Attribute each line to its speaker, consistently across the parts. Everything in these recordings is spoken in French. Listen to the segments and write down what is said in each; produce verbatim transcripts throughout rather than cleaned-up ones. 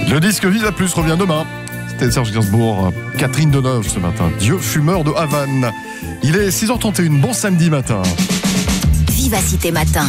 Speaker 1: Le disque Viva Plus revient demain. C'était Serge Gainsbourg, Catherine Deneuve ce matin. Dieu fumeur de Havane. Il est six heures trente et une, bon samedi matin.
Speaker 2: Vivacité Matin.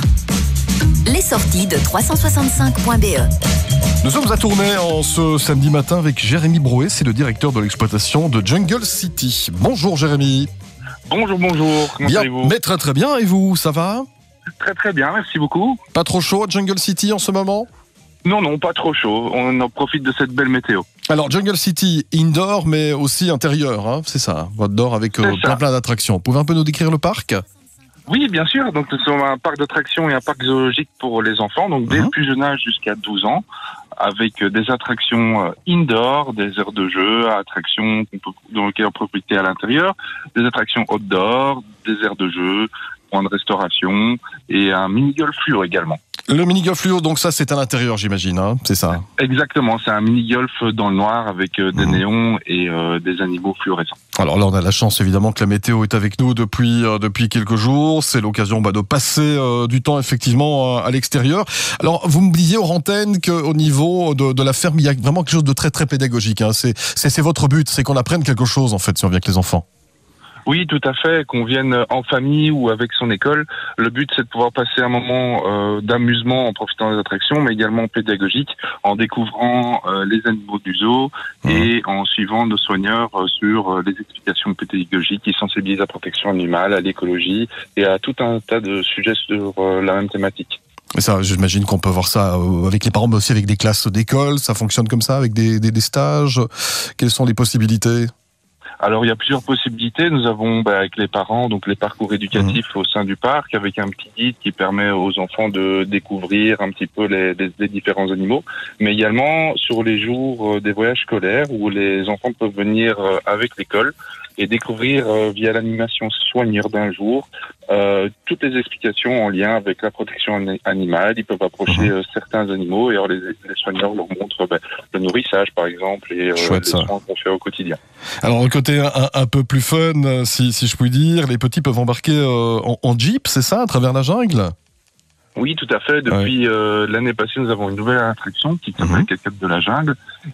Speaker 2: Les sorties de trois cent soixante-cinq point b e.
Speaker 1: Nous sommes à Tournai en ce samedi matin avec Jérémy Brouet, c'est le directeur de l'exploitation de Jungle City. Bonjour Jérémy.
Speaker 3: Bonjour, bonjour, comment
Speaker 1: Bien,
Speaker 3: allez-vous?
Speaker 1: mais très très bien, et vous, ça va?
Speaker 3: Très très bien, merci beaucoup.
Speaker 1: Pas trop chaud à Jungle City en ce moment?
Speaker 3: Non, non, pas trop chaud, on en profite de cette belle météo.
Speaker 1: Alors Jungle City, indoor mais aussi intérieur, hein, c'est ça, outdoor avec euh, plein plein d'attractions. Vous pouvez un peu nous décrire le parc?
Speaker 3: Oui, bien sûr, donc nous sommes un parc d'attractions et un parc zoologique pour les enfants, donc dès
Speaker 1: mmh.
Speaker 3: le plus jeune âge jusqu'à douze ans, avec des attractions indoor, des aires de jeu, attractions dans lesquelles on peut profiter à l'intérieur, des attractions outdoor, des aires de jeu, points de restauration et un mini-golf fluo également.
Speaker 1: Le mini-golf fluo, donc ça c'est à l'intérieur j'imagine, hein, c'est ça?
Speaker 3: Exactement, c'est un mini-golf dans le noir avec euh, des
Speaker 1: mmh.
Speaker 3: néons et euh, des animaux fluorescents.
Speaker 1: Alors là on a la chance évidemment que la météo est avec nous depuis euh, depuis quelques jours, c'est l'occasion bah, de passer euh, du temps effectivement euh, à l'extérieur. Alors vous me disiez hors antenne qu'au niveau de, de la ferme il y a vraiment quelque chose de très très pédagogique, hein. c'est, c'est, c'est votre but, c'est qu'on apprenne quelque chose en fait si on vient avec les enfants.
Speaker 3: Oui, tout à fait, qu'on vienne en famille ou avec son école. Le but, c'est de pouvoir passer un moment euh, d'amusement en profitant des attractions, mais également pédagogique, en découvrant euh, les animaux du zoo mmh. et en suivant nos soigneurs euh, sur euh, les explications pédagogiques qui sensibilisent à la protection animale, à l'écologie et à tout un tas de sujets sur euh, la même thématique.
Speaker 1: Et ça, j'imagine qu'on peut voir ça avec les parents, mais aussi avec des classes d'école. Ça fonctionne comme ça, avec des, des, des stages. Quelles sont les possibilités ?
Speaker 3: Alors il y a plusieurs possibilités. Nous avons bah, avec les parents donc les parcours éducatifs mmh. au sein du parc avec un petit guide qui permet aux enfants de découvrir un petit peu les, les, les différents animaux, mais également sur les jours des voyages scolaires où les enfants peuvent venir avec l'école et découvrir euh, via l'animation soigneur d'un jour euh, toutes les explications en lien avec la protection animale. Ils peuvent approcher mmh. euh, certains animaux et alors les, les soigneurs leur montrent bah, le nourrissage par exemple et euh,
Speaker 1: Chouette,
Speaker 3: les
Speaker 1: ça.
Speaker 3: soins qu'on fait au quotidien.
Speaker 1: Alors le côté un, un peu plus fun, si, si je puis dire, les petits peuvent embarquer euh, en, en jeep, c'est ça, à travers la jungle ?
Speaker 3: Oui, tout à fait. Depuis ouais. euh, l'année passée, nous avons une nouvelle attraction qui s'appelle mm-hmm. Cascade de la jungle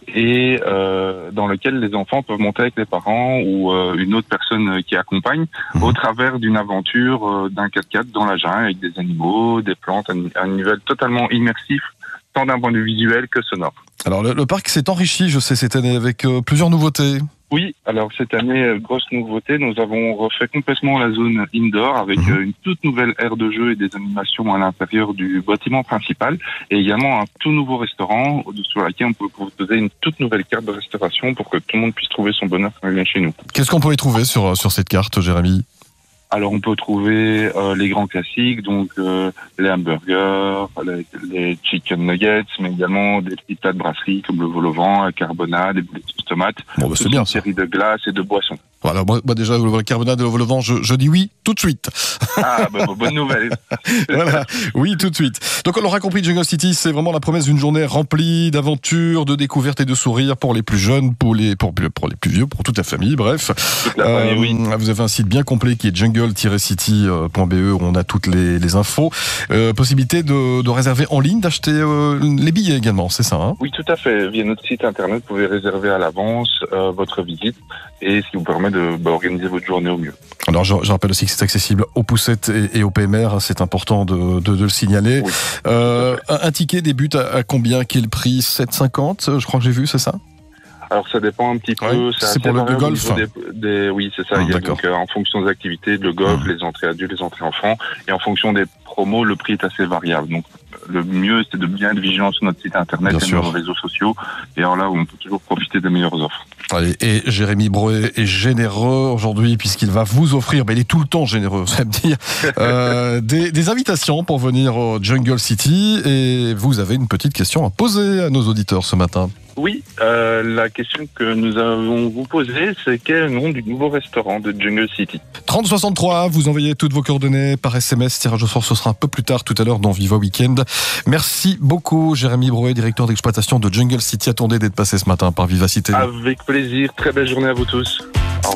Speaker 3: et euh, dans laquelle les enfants peuvent monter avec les parents ou euh, une autre personne qui accompagne mm-hmm. au travers d'une aventure euh, d'un quatre-quatre dans la jungle avec des animaux, des plantes, un, un niveau totalement immersif, tant d'un point de vue visuel que sonore. Alors
Speaker 1: le, le parc s'est enrichi, je sais, cette année avec euh, plusieurs nouveautés.
Speaker 3: Oui, alors cette année, grosse nouveauté, nous avons refait complètement la zone indoor avec mmh. une toute nouvelle aire de jeu et des animations à l'intérieur du bâtiment principal et également un tout nouveau restaurant sur lequel on peut proposer une toute nouvelle carte de restauration pour que tout le monde puisse trouver son bonheur quand il vient chez nous.
Speaker 1: Qu'est-ce qu'on peut y trouver sur, sur cette carte, Jérémy ?
Speaker 3: Alors on peut trouver euh, les grands classiques, donc euh, les hamburgers, les, les chicken nuggets, mais également des petits plats de brasserie comme le vol au vent, la carbonade, des boulettes de tomates,
Speaker 1: bon, bah, c'est bien,
Speaker 3: une série de glaces et de boissons.
Speaker 1: Voilà, moi, moi déjà, le carbonade et le vol au vent, je, je dis oui tout de suite.
Speaker 3: Ah, bah, bonne nouvelle.
Speaker 1: Voilà, oui tout de suite. Donc on l'aura compris, Jungle City, c'est vraiment la promesse d'une journée remplie d'aventures, de découvertes et de sourires pour les plus jeunes, pour les, pour, pour les plus vieux, pour toute la famille, bref.
Speaker 3: Toute la famille, euh, oui.
Speaker 1: Vous avez un site bien complet qui est jungle tiret city point b e où on a toutes les, les infos. Euh, possibilité de, de réserver en ligne, d'acheter euh, les billets également, c'est ça hein ?
Speaker 3: Oui, tout à fait. Via notre site internet, vous pouvez réserver à l'avance euh, votre visite et ce qui vous permet de bah, organiser votre journée au mieux. Alors je, je rappelle aussi que c'est accessible aux poussettes et, et aux P M R, c'est important de, de, de le signaler. Oui, euh, un, un ticket débute à, à combien ? Quel prix ? sept euros cinquante, je crois que j'ai vu, c'est ça ? Alors ça dépend un petit peu.
Speaker 1: Ouais, c'est, c'est pour le, le golf
Speaker 3: des, des, Oui, c'est ça. Ah, il y a donc, euh, en fonction des activités, le golf, mmh. les entrées adultes, les entrées enfants, et en fonction des promos, le prix est assez variable. Donc le mieux, c'est de bien être vigilant sur notre site internet bien et sur nos réseaux sociaux. Et alors là, on peut toujours profiter des meilleures offres.
Speaker 1: Allez, et Jérémy Brouet est généreux aujourd'hui puisqu'il va vous offrir, mais il est tout le temps généreux, vous allez me dire, euh, des, des invitations pour venir au Jungle City. Et vous avez une petite question à poser à nos auditeurs ce matin.
Speaker 3: Oui, euh, la question que nous avons vous posée, c'est quel est le nom du nouveau restaurant de Jungle City ?
Speaker 1: trente soixante-trois, vous envoyez toutes vos coordonnées par S M S. Tirage au sort, ce sera un peu plus tard tout à l'heure dans Viva Weekend. Merci beaucoup, Jérémy Brouet, directeur d'exploitation de Jungle City. Attendez d'être passé ce matin par Vivacité.
Speaker 3: Avec plaisir, très belle journée à vous tous.